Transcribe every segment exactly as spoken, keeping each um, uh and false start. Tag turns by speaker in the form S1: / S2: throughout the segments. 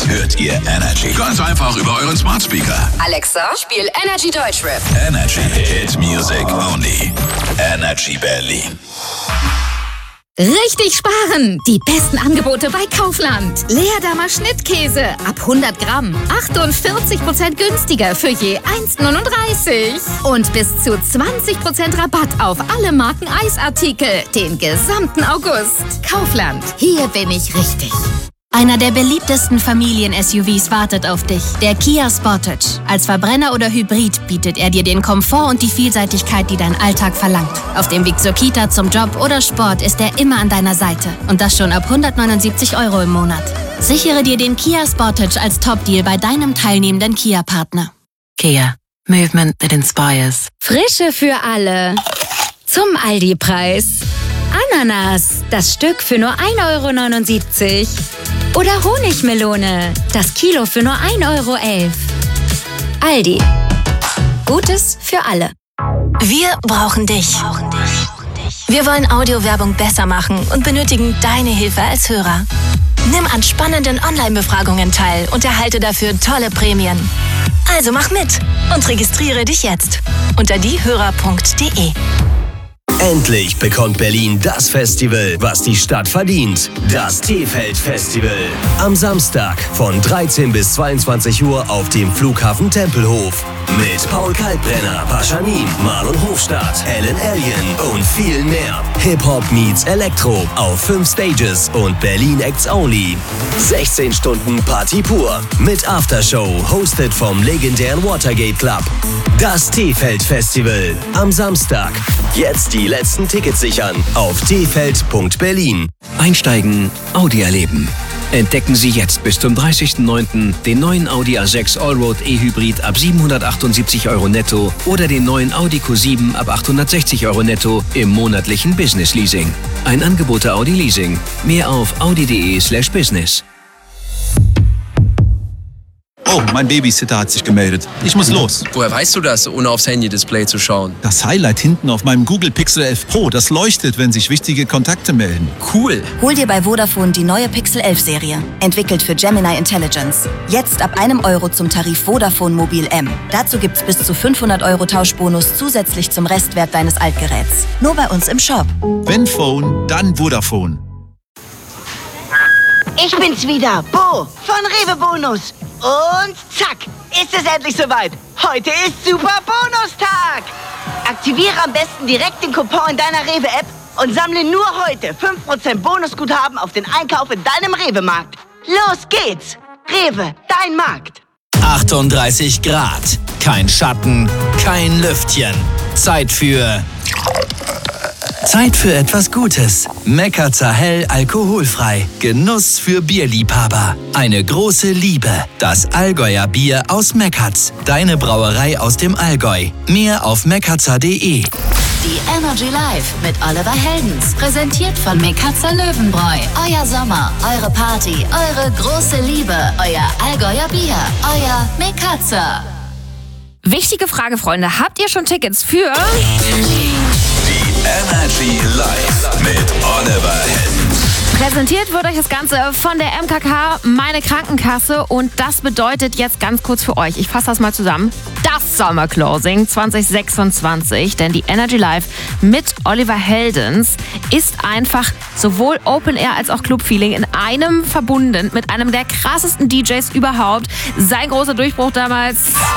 S1: hört ihr Energy. Ganz einfach über euren Smart Speaker.
S2: Alexa, spiel Energy Deutschrap.
S1: Energy Hit Music Only. Energy Berlin.
S3: Richtig sparen! Die besten Angebote bei Kaufland. Leerdammer Schnittkäse ab hundert Gramm. achtundvierzig Prozent günstiger für je eins Komma neununddreißig. Und bis zu zwanzig Prozent Rabatt auf alle Marken Eisartikel. Den gesamten August. Kaufland. Hier bin ich richtig.
S4: Einer der beliebtesten Familien-S U Vs wartet auf dich, der Kia Sportage. Als Verbrenner oder Hybrid bietet er dir den Komfort und die Vielseitigkeit, die dein Alltag verlangt. Auf dem Weg zur Kita, zum Job oder Sport ist er immer an deiner Seite. Und das schon ab hundertneunundsiebzig Euro im Monat. Sichere dir den Kia Sportage als Top-Deal bei deinem teilnehmenden Kia-Partner.
S5: Kia. Movement that inspires.
S3: Frische für alle. Zum Aldi-Preis. Ananas, das Stück für nur ein Euro neunundsiebzig. Oder Honigmelone, das Kilo für nur ein Euro elf. Aldi. Gutes für alle.
S4: Wir brauchen dich. Wir wollen Audiowerbung besser machen und benötigen deine Hilfe als Hörer. Nimm an spannenden Online-Befragungen teil und erhalte dafür tolle Prämien. Also mach mit und registriere dich jetzt unter diehörer punkt de.
S6: Endlich bekommt Berlin das Festival, was die Stadt verdient. Das T-Feld-Festival. Am Samstag von dreizehn bis zweiundzwanzig Uhr auf dem Flughafen Tempelhof. Mit Paul Kalkbrenner, Paschanin, Marlon Hofstadt, Ellen Alien und viel mehr. Hip-Hop meets Elektro auf fünf Stages und Berlin Acts Only. sechzehn Stunden Party pur mit Aftershow, hosted vom legendären Watergate Club. Das T-Feld-Festival am Samstag. Jetzt die letzten Tickets sichern auf t feld punkt berlin.
S7: Einsteigen, Audi erleben. Entdecken Sie jetzt bis zum dreißigsten neunten den neuen Audi A sechs Allroad E-Hybrid ab siebenhundertachtundsiebzig Euro netto oder den neuen Audi Q sieben ab achthundertsechzig Euro netto im monatlichen Business Leasing. Ein Angebot der Audi Leasing. Mehr auf audi punkt de slash business.
S8: Oh, mein Babysitter hat sich gemeldet. Ich muss los.
S9: Woher weißt du das, ohne aufs Handy-Display zu schauen?
S8: Das Highlight hinten auf meinem Google Pixel elf Pro, das leuchtet, wenn sich wichtige Kontakte melden.
S9: Cool.
S10: Hol dir bei Vodafone die neue Pixel elf Serie. Entwickelt für Gemini Intelligence. Jetzt ab einem Euro zum Tarif Vodafone Mobil M. Dazu gibt's bis zu fünfhundert Euro Tauschbonus zusätzlich zum Restwert deines Altgeräts. Nur bei uns im Shop.
S8: Wenn Phone, dann Vodafone.
S11: Ich bin's wieder, Bo von Rewe Bonus. Und zack, ist es endlich soweit. Heute ist Super Bonustag. Aktiviere am besten direkt den Coupon in deiner Rewe-App und sammle nur heute fünf Prozent Bonusguthaben auf den Einkauf in deinem Rewe-Markt. Los geht's. Rewe, dein Markt.
S12: achtunddreißig Grad. Kein Schatten, kein Lüftchen. Zeit für... Zeit für etwas Gutes. Mekatzer Hell alkoholfrei. Genuss für Bierliebhaber. Eine große Liebe. Das Allgäuer Bier aus Mekatz. Deine Brauerei aus dem Allgäu. Mehr auf mekatzer punkt de.
S4: Die Energy Live mit Oliver Heldens. Präsentiert von Mekatzer Löwenbräu. Euer Sommer, eure Party, eure große Liebe. Euer Allgäuer Bier. Euer Mekatzer.
S3: Wichtige Frage, Freunde. Habt ihr schon Tickets für...
S1: Energy Live mit Oliver Heldens.
S3: Präsentiert wird euch das Ganze von der M K K, meine Krankenkasse. Und das bedeutet jetzt ganz kurz für euch, ich fasse das mal zusammen, das Sommerclosing zwanzig sechsundzwanzig. Denn die Energy Live mit Oliver Heldens ist einfach sowohl Open Air als auch Club-Feeling in einem verbunden mit einem der krassesten D Js überhaupt. Sein großer Durchbruch damals...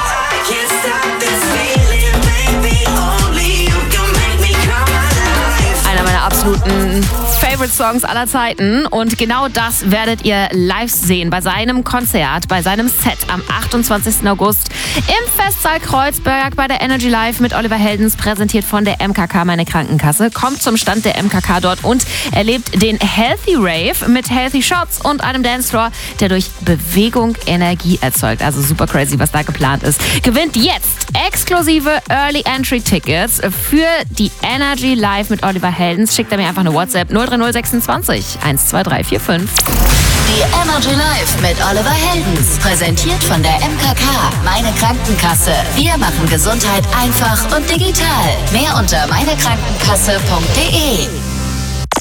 S3: Einer meiner absoluten Favorite-Songs aller Zeiten. Und genau das werdet ihr live sehen bei seinem Konzert, bei seinem Set am achtundzwanzigsten August im Festsaal Kreuzberg bei der Energy Live mit Oliver Heldens, präsentiert von der M K K, meine Krankenkasse. Kommt zum Stand der M K K dort und erlebt den Healthy Rave mit Healthy Shots und einem Dancefloor, der durch Bewegung Energie erzeugt. Also super crazy, was da geplant ist. Gewinnt jetzt exklusive Early Entry Tickets für die Energy Live mit Oliver Heldens. Schickt er mir einfach eine WhatsApp null drei null sechsundzwanzig eins zwei drei vier fünf.
S4: Die Energy Live mit Oliver Heldens. Präsentiert von der M K K, meine Krankenkasse. Wir machen Gesundheit einfach und digital. Mehr unter meine krankenkasse punkt de.